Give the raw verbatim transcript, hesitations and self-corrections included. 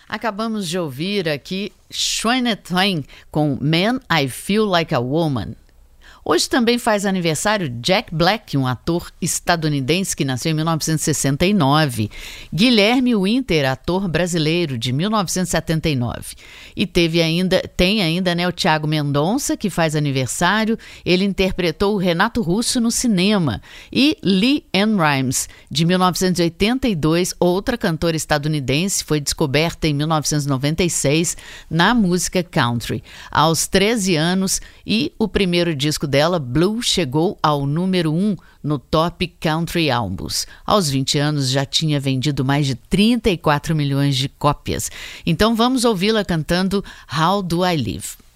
Acabamos de ouvir aqui Shania Twain com Man, I Feel Like a Woman. Hoje também faz aniversário Jack Black, um ator estadunidense que nasceu em mil novecentos e sessenta e nove. Guilherme Winter, ator brasileiro de mil novecentos e setenta e nove. E teve ainda, tem ainda né, o Thiago Mendonça, que faz aniversário. Ele interpretou o Renato Russo no cinema. E Lee Ann Rimes, de mil novecentos e oitenta e dois, outra cantora estadunidense, foi descoberta em mil novecentos e noventa e seis na música country. Aos treze anos, e o primeiro disco dela, Ela Blue, chegou ao número um no Top Country Albums. Aos vinte anos já tinha vendido mais de trinta e quatro milhões de cópias. Então vamos ouvi-la cantando How Do I Live?